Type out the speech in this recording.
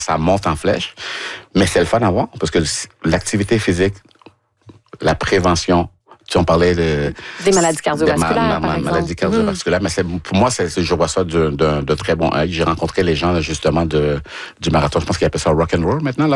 ça monte en flèche. Mais c'est le fun à voir parce que l'activité physique, la prévention, on parlait des maladies cardiovasculaires, maladies cardiovasculaires, mais pour moi, je vois ça de très bon œil. J'ai rencontré les gens, justement, du marathon. Je pense qu'ils appellent ça rock and roll maintenant, là.